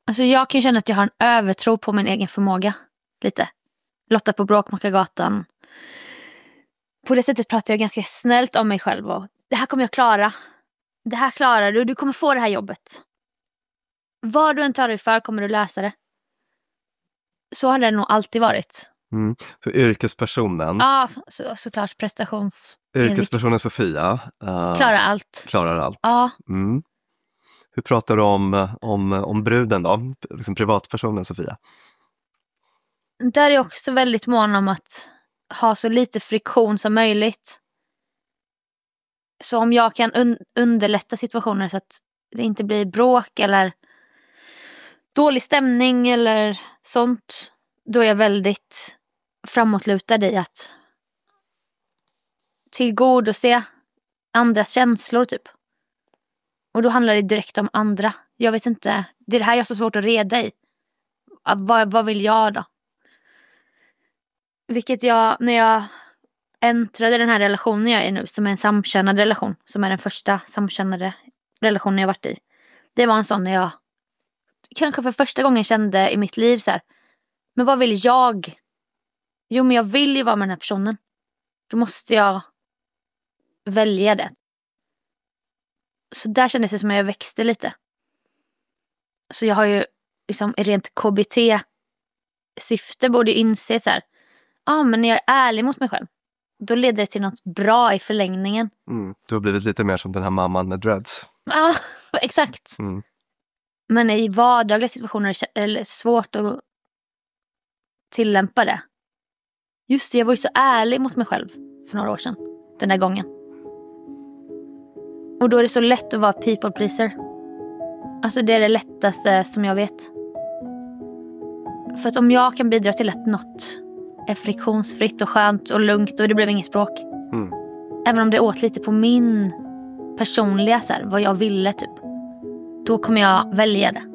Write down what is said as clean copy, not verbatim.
Alltså jag kan känna att jag har en övertro på min egen förmåga. Lite. Lotta på Bråkmakargatan. På det sättet pratar jag ganska snällt om mig själv. Och det här kommer jag klara. Det här klarar du. Du kommer få det här jobbet. Vad du än tar dig för kommer du lösa det. Så har det nog alltid varit. Så yrkespersonen. Ja, såklart Yrkespersonen Sofia. Klarar allt. Ja. Hur pratar du om bruden då? Liksom privatpersonen Sofia. Där är jag också väldigt mån om att ha så lite friktion som möjligt. Så om jag kan underlätta situationer så att det inte blir bråk eller dålig stämning eller sånt, då är jag väldigt framåtlutad i att tillgodose andras känslor typ. Och då handlar det direkt om andra. Jag vet inte, det är det här jag har så svårt att reda i. Vad vill jag då? Vilket när jag äntrade den här relationen jag är nu, som är en samkönad relation, som är den första samkönade relationen jag varit i. Det var en sån när jag kanske för första gången kände i mitt liv så här, men vad vill jag? Jo, men jag vill ju vara med den här personen. Då måste jag välja det. Så där kändes det som att jag växte lite. Så jag har ju liksom rent KBT-syfte borde inse så här, men när jag är ärlig mot mig själv, då leder det till något bra i förlängningen. Du har blivit lite mer som den här mamman med dreads. Ja, exakt. Men i vardagliga situationer är det svårt att tillämpa det. Just det, jag var ju så ärlig mot mig själv för några år sedan. Den där gången. Och då är det så lätt att vara people pleaser. Alltså det är det lättaste som jag vet. För att om jag kan bidra till att något är friktionsfritt och skönt och lugnt och det blev inget språk. Även om det åt lite på min personliga så här, vad jag ville typ. Då kommer jag välja det.